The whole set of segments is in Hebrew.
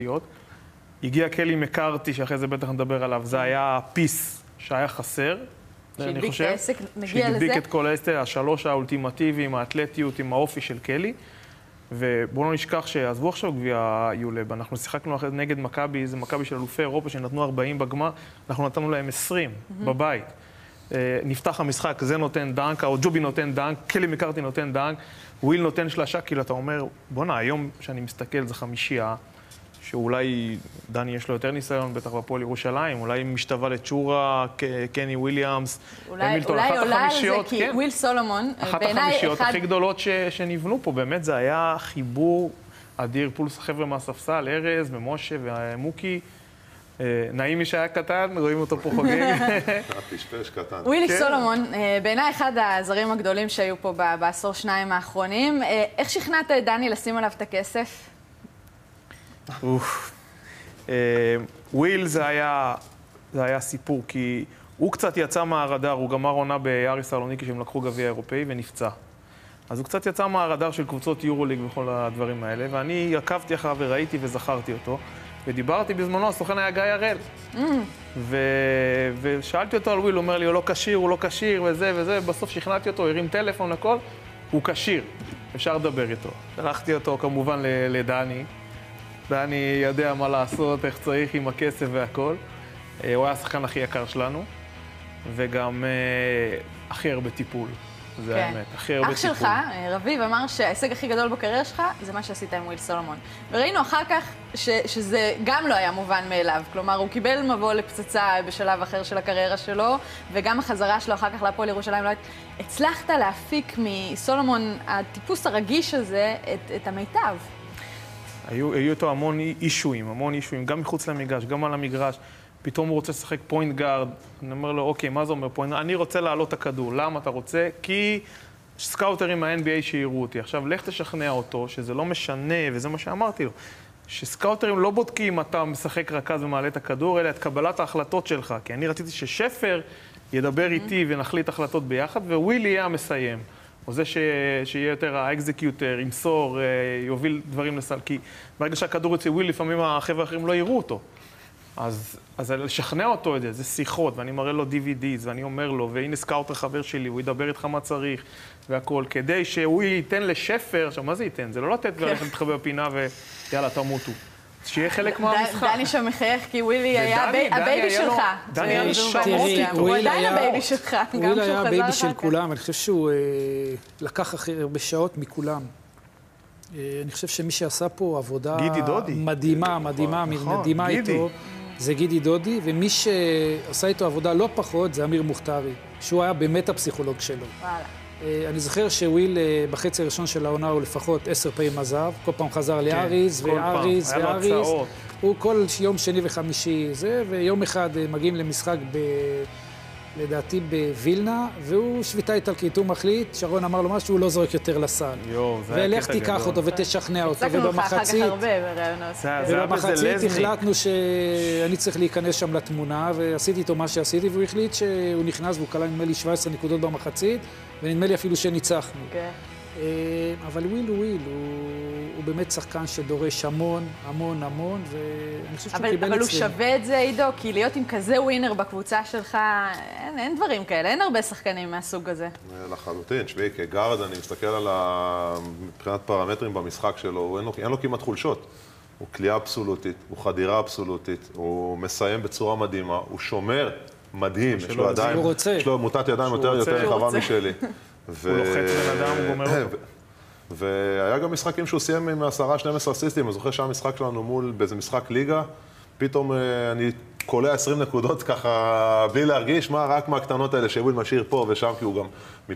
הגיע קלי מקארתי, שאחרי זה בטח נדבר עליו, זה היה פיס שהיה חסר, אני חושב, שהדביק את כל העסק, השלוש האולטימטיביים, האתלטיות עם האופי של קלי, ובואו לא נשכח שעזבו עכשיו גביע יולב, אנחנו שיחקנו נגד מכבי, זה מכבי של אלופי אירופה שנתנו 40 בגמר, אנחנו נתנו להם 20 בבית. נפתח המשחק, זה נותן דנק, או ג'ובי נותן דנק, קלי מקארתי נותן דנק, וויל נותן שלשה, כאילו אתה אומר, בוא'נה, היום שאני מסתכל זה חמישייה, שאולי דני יש לו יותר ניסיון, בטח בפועל ירושלים, אולי משתווה לצ'ורה, קני וויליאמס, המילטון, אחת החמישיות, כי וויל סולומון, אחת החמישיות הכי גדולות שנבנו פה, באמת זה היה חיבור אדיר, פולס חבר'ה מהספסל, ארז ומשה ומוקי, נעים מי שהיה קטן, רואים אותו פה חוגג. פשפש קטן. ווילי סולומון, בעיניי אחד הזרים הגדולים שהיו פה בעשור שניים האחרונים, איך שכנעת את דני לשים עליו את הכסף? וויל זה היה סיפור, כי הוא קצת יצא מהרדאר, הוא גמר עונה באריס סלוניקי שהם לקחו גביע אירופאי ונפצע. אז הוא קצת יצא מהרדאר של קבוצות יורוליג וכל הדברים האלה, ואני עקבתי אחריו וראיתי וזכרתי אותו, ודיברתי בזמנו, הסוכן היה גיא הראל. ושאלתי אותו על וויל, הוא אומר לי, הוא לא כשיר, הוא לא כשיר, וזה וזה, בסוף שכנעתי אותו, הרים טלפון, הכל, הוא כשיר, אפשר לדבר איתו. שלחתי אותו כמובן לדני, דני יודע מה לעשות, איך צריך עם הכסף והכל. הוא היה השחקן הכי יקר שלנו, וגם הכי הרבה טיפול. זה האמת, הכי הרבה טיפול. אח שלך, רביב, אמר שההישג הכי גדול בקריירה שלך זה מה שעשית עם וויל סולומון. וראינו אחר כך שזה גם לא היה מובן מאליו. כלומר, הוא קיבל מבוא לפצצה בשלב אחר של הקריירה שלו, וגם החזרה שלו אחר כך להפועל ירושלים. הצלחת להפיק מסולומון, הטיפוס הרגיש הזה, את המיטב. היו איתו המון אישויים, גם מחוץ למגרש, גם על המגרש. פתאום הוא רוצה לשחק פוינט גארד. אני אומר לו, אוקיי, מה זה אומר פוינט גארד? אני רוצה לעלות את הכדור. למה אתה רוצה? כי סקאוטרים מה-NBA שיראו אותי. עכשיו, לך תשכנע אותו, שזה לא משנה, וזה מה שאמרתי לו, שסקאוטרים לא בודקים אתה משחק רכז ומעלה את הכדור, אלא את קבלת ההחלטות שלך. כי אני רציתי ששפר ידבר איתי ונחליט החלטות ביחד, ווילי יהיה המסיים. או זה שיהיה יותר האקזקיוטר, ימסור, יוביל דברים לסל. כי ברגע שהכדור יוצא וויל, לפעמים החבר'ה האחרים לא יראו אותו. אז לשכנע אותו את זה, זה שיחות, ואני מראה לו DVDs, ואני אומר לו, והנה סקאוטר חבר שלי, הוא ידבר איתך מה צריך, והכל, כדי שהוא ייתן לשפר, עכשיו, מה זה ייתן? זה לא לתת וללכת להתחבא בפינה ויאללה, תמותו. שיהיה חלק מהמשחק. דני שם מחייך, כי ווילי היה הבייבי שלך. דני היה שמות איתו. הוא עדיין הבייבי שלך. וויל היה הבייבי של כולם, אני חושב שהוא לקח הכי הרבה שעות מכולם. אני חושב שמי שעשה פה עבודה מדהימה איתו, זה גידי דודי, ומי שעשה איתו עבודה לא פחות, זה אמיר מוכתרי, שהוא היה באמת הפסיכולוג שלו. אני זוכר שוויל בחצי הראשון של העונה הוא לפחות 10 פעמים עזב, כל פעם חזר לאריז, ואריז, הוא כל יום שני וחמישי זה, ויום אחד מגיעים למשחק לדעתי בווילנה, והוא שביתה איטלקית, הוא מחליט, שרון אמר לו משהו, הוא לא זורק יותר לסל. ולך תיקח אותו ותשכנע אותו, ובמחצית החלטנו שאני צריך להיכנס שם לתמונה, ועשיתי איתו מה שעשיתי, והוא החליט שהוא נכנס, והוא קלה נדמה לי 17 נקודות במחצית, ונדמה לי אפילו שניצחנו. אבל וויל הוא באמת שחקן שדורש המון, ואני חושב שהוא קיבל אצלנו. אבל הוא שווה את זה, עידו, כי להיות עם כזה ווינר בקבוצה שלך, אין דברים כאלה, אין הרבה שחקנים מהסוג הזה. לחלוטין, שבי, כגארד, אני מסתכל על מבחינת פרמטרים במשחק שלו, אין לו כמעט חולשות. הוא כלייה אבסולוטית, הוא חדירה אבסולוטית, הוא מסיים בצורה מדהימה, הוא שומר מדהים, יש לו ידיים, יש לו מוטת ידיים יותר רחבה משלי. הוא לוחץ בן אדם, הוא גומר אותו. והיה גם משחקים שהוא סיים עם 10-12 אסיסטים, אני זוכר שהמשחק שלנו מול באיזה משחק ליגה, פתאום אני קולע 20 נקודות ככה, בלי להרגיש, רק מהקטנות האלה שוויל משאיר פה ושם, כי הוא גם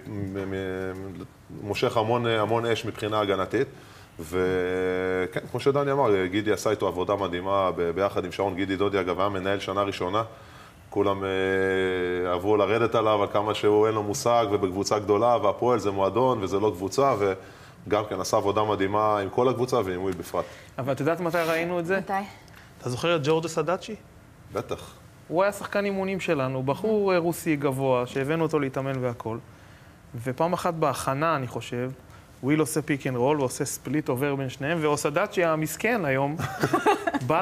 מושך המון אש מבחינה הגנתית. וכן, כמו שדני אמר, גידי עשה איתו עבודה מדהימה ביחד עם שרון. גידי דודי, אגב, היה מנהל שנה ראשונה. כולם עברו לרדת עליו על כמה שהוא אין לו מושג, ובקבוצה גדולה, והפועל זה מועדון וזה לא קבוצה, וגם כן עשה עבודה מדהימה עם כל הקבוצה ועם וויל בפרט. אבל את יודעת מתי ראינו את זה? מתי? אתה זוכר את ג'ורג' סדאצ'י? בטח. הוא היה שחקן אימונים שלנו, בחור רוסי גבוה, שהבאנו אותו להתאמן והכל. ופעם אחת בהכנה, אני חושב, וויל עושה פיק אנד רול ועושה ספליט עובר בין שניהם, ואוסדאצ'י המסכן היום, בא